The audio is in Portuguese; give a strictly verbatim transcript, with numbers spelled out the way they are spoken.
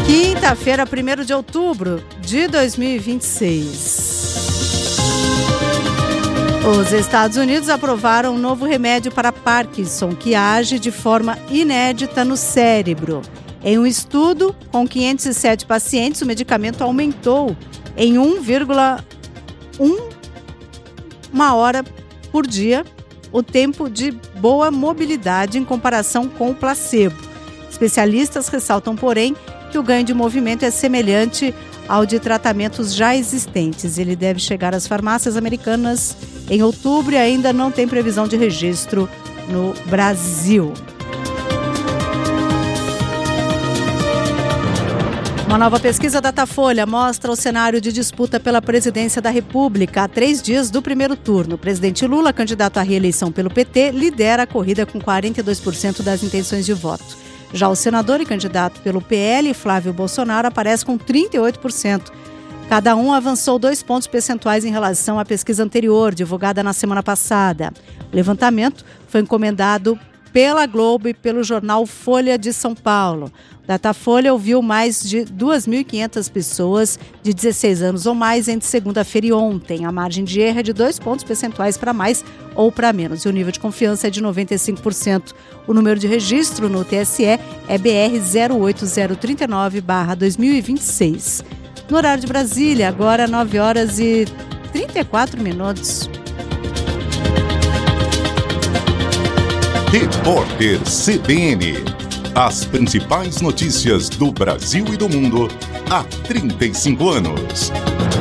Quinta-feira, primeiro de outubro de dois mil e vinte e seis. Os Estados Unidos aprovaram um novo remédio para Parkinson que age de forma inédita no cérebro. Em um estudo com quinhentos e sete pacientes, o medicamento aumentou em um vírgula um uma hora por dia o tempo de boa mobilidade em comparação com o placebo. Especialistas ressaltam, porém, que o ganho de movimento é semelhante ao de tratamentos já existentes. Ele deve chegar às farmácias americanas em outubro e ainda não tem previsão de registro no Brasil. Uma nova pesquisa Datafolha mostra o cenário de disputa pela presidência da República há três dias do primeiro turno. O presidente Lula, candidato à reeleição pelo P T, lidera a corrida com quarenta e dois por cento das intenções de voto. Já o senador e candidato pelo P L, Flávio Bolsonaro, aparece com trinta e oito por cento. Cada um avançou dois pontos percentuais em relação à pesquisa anterior, divulgada na semana passada. O levantamento foi encomendado pela Globo e pelo jornal Folha de São Paulo. Datafolha ouviu mais de duas mil e quinhentas pessoas de dezesseis anos ou mais entre segunda-feira e ontem. A margem de erro é de dois pontos percentuais para mais ou para menos. E o nível de confiança é de noventa e cinco por cento. O número de registro no T S E é B R zero oito zero três nove barra dois mil e vinte e seis. No horário de Brasília, agora nove horas e trinta e quatro minutos. Repórter C B N. As principais notícias do Brasil e do mundo há trinta e cinco anos.